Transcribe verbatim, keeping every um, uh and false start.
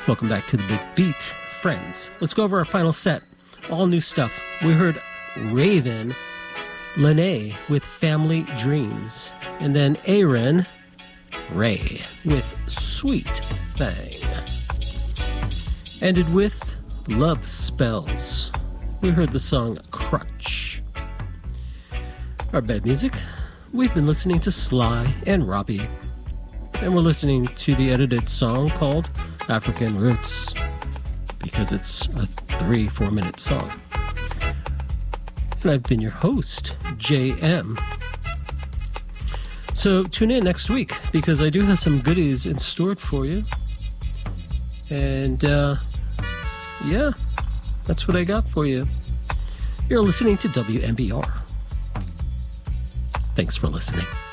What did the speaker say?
Welcome back to the Big Beat, friends. Let's go over our final set. All new stuff. We heard Raven, Lene with Family Dreams, and then Aaron, Ray with Sweet Thing. Ended with Love Spells. We heard the song Crutch. Our bed music. We've been listening to Sly and Robbie, and we're listening to the edited song called African Roots, because it's a three, four minute song. And I've been your host, J M. So tune in next week, because I do have some goodies in store for you. And, uh, yeah, that's what I got for you. You're listening to W M B R. Thanks for listening.